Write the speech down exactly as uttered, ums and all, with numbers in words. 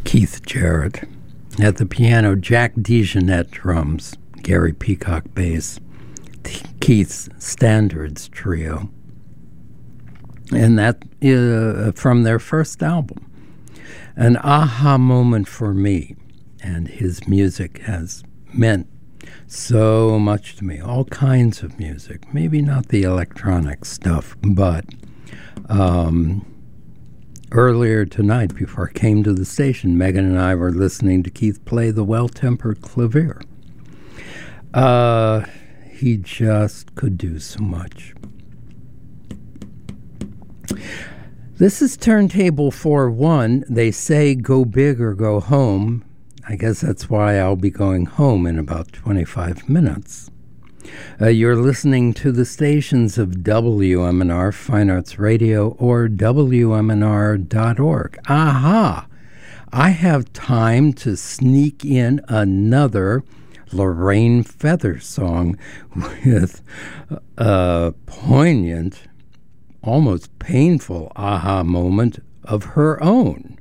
Keith Jarrett. At the piano, Jack DeJohnette drums, Gary Peacock bass, Keith's Standards Trio. And that is from their first album. An aha moment for me, and his music has meant so much to me. All kinds of music, maybe not the electronic stuff, but um, earlier tonight, before I came to the station, Megan and I were listening to Keith play the Well-Tempered Clavier. Uh, he just could do so much. This is Turntable four one. They say go big or go home. I guess that's why I'll be going home in about twenty-five minutes. Uh, you're listening to the stations of W M N R, Fine Arts Radio, or W M N R dot org. Aha! I have time to sneak in another Lorraine Feather song with a poignant, almost painful aha moment of her own.